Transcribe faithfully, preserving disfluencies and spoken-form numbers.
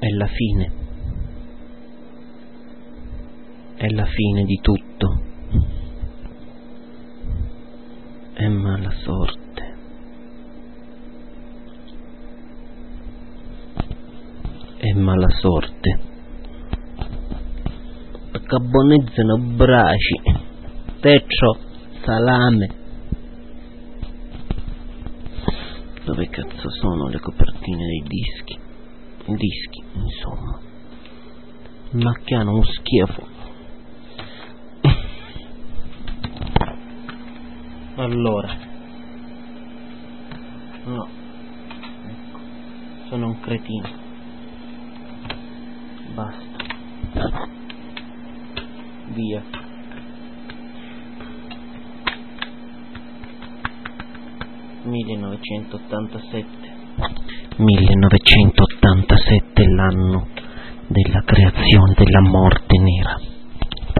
È la fine. È la fine di tutto. È mala sorte. È mala sorte. Perché bonnezzano braci, teccio, salame. Dove cazzo sono le copertine dei dischi? I dischi, insomma. Ma che hanno uno schifo. Allora. No. Ecco. Sono un cretino. Basta. Via. millenovecentottantasette. millenovecentottantasette è l'anno della creazione della morte nera.